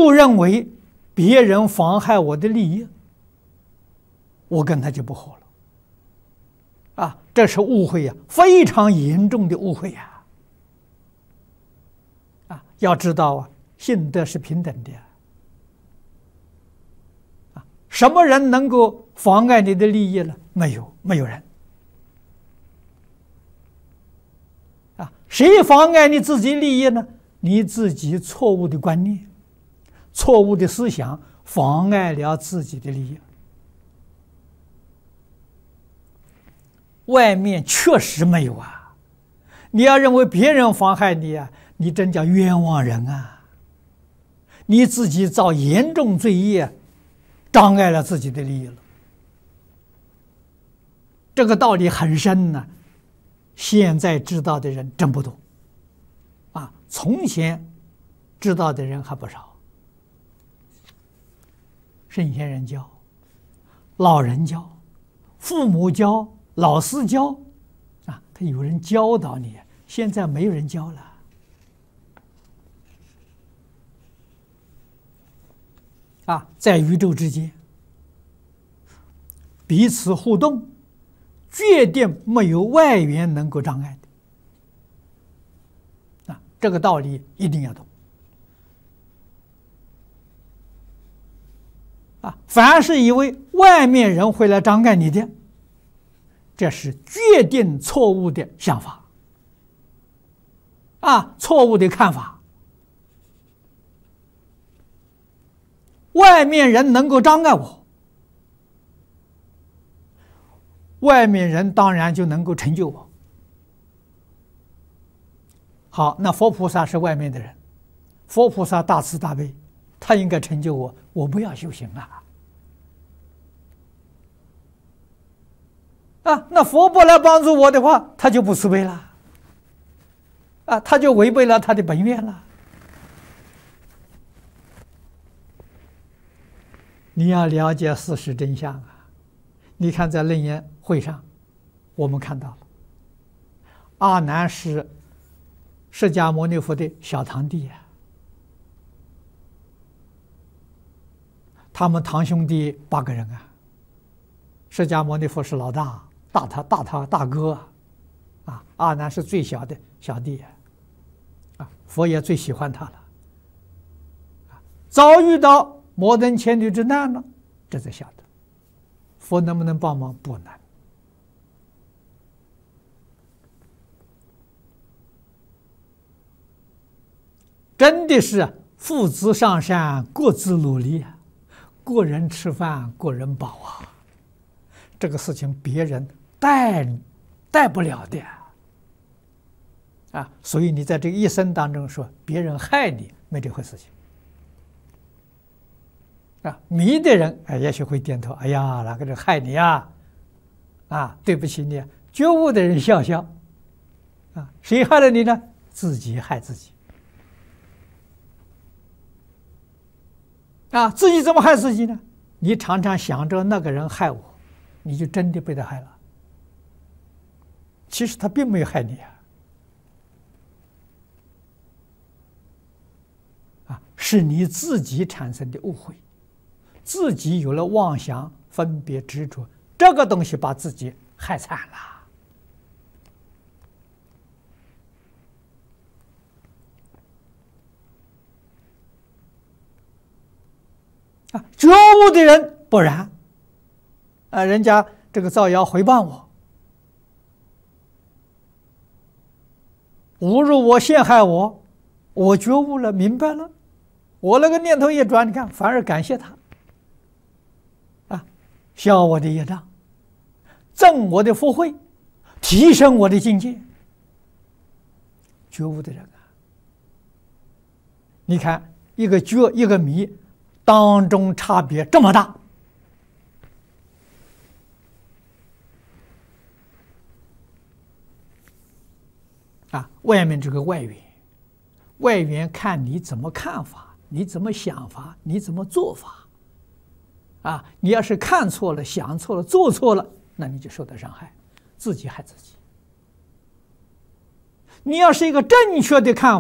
误认为别人妨害我的利益，我跟他就不和了。这是误会呀，非常严重的误会呀。要知道信德是平等的。什么人能够妨碍你的利益呢？没有人。谁妨碍你自己利益呢？你自己错误的观念、错误的思想妨碍了自己的利益。外面确实没有啊！你要认为别人妨害你啊，你真叫冤枉人啊！你自己造严重罪业，障碍了自己的利益了。这个道理很深呢，现在知道的人真不多，从前知道的人还不少。圣贤人教，老人教，父母教，老师教，他有人教导你，现在没有人教了。在宇宙之间，彼此互动，决定没有外缘能够障碍的。这个道理一定要懂。凡是以为外面人会来障碍你的，这是决定错误的想法，错误的看法。外面人能够障碍我，外面人当然就能够成就我。好，那佛菩萨是外面的人，佛菩萨大慈大悲，他应该成就我，我不要修行那佛不来帮助我的话，他就不慈悲了，他就违背了他的本愿了。你要了解事实真相你看在楞严会上，我们看到了阿难是释迦牟尼佛的小堂弟他们堂兄弟8个人释迦牟尼佛是老大，大哥阿难是最小的小弟佛也最喜欢他了遭遇到摩登千女之难了，这才晓得佛能不能帮忙？不能。真的是父子上山，各自努力个人吃饭个人饱这个事情别人带不了的所以你在这一生当中说别人害你，没这回事情迷的人也许会点头，哎呀，哪个人害你对不起你觉悟的人笑笑谁害了你呢？自己害自己自己怎么害自己呢？你常常想着那个人害我，你就真的被他害了，其实他并没有害你是你自己产生的误会，自己有了妄想分别执着，这个东西把自己害惨了觉悟的人不然人家这个造谣诽谤我，侮辱我，陷害我，我觉悟了，明白了，我那个念头一转，你看反而感谢他消我的业障，增我的福慧，提升我的境界。觉悟的人你看一个觉一个迷当中差别这么大外面这个外缘看你怎么看法，你怎么想法，你怎么做法你要是看错了，想错了，做错了，那你就受到伤害，自己害自己。你要是一个正确的看法